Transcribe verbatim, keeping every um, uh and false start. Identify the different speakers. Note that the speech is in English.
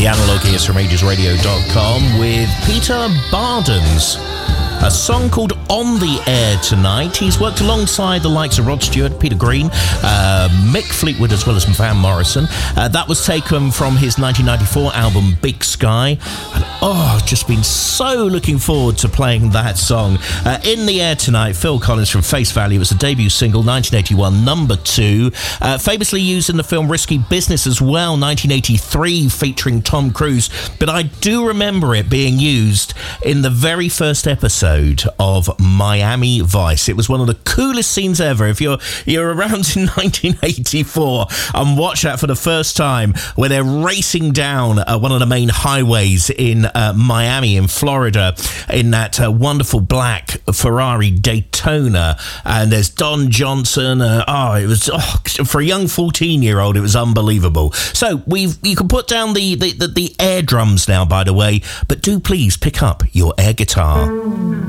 Speaker 1: The Analog Ears from ages radio dot com with Peter Bardens. A song called On the Air Tonight. He's worked alongside the likes of Rod Stewart, Peter Green, uh, Mick Fleetwood, as well as Van Morrison. Uh, that was taken from his nineteen ninety-four album Big Sky. And oh, I've just been so looking forward to playing that song. Uh, In the Air Tonight, Phil Collins from Face Value. It was a debut single, nineteen eighty-one, number two. Uh, famously used in the film Risky Business as well, nineteen eighty-three, featuring Tom Cruise. But I do remember it being used in the very first episode of Miami Vice. It was one of the coolest scenes ever. If you're you're around in nineteen eighty-four and watch that for the first time, where they're racing down uh, one of the main highways in uh, Miami in Florida in that uh, wonderful black Ferrari Daytona, and there's Don Johnson. Uh, oh, it was oh, for a young fourteen year old, it was unbelievable. So we've you can put down the, the, the, the air drums now, by the way, but do please pick up your air guitar.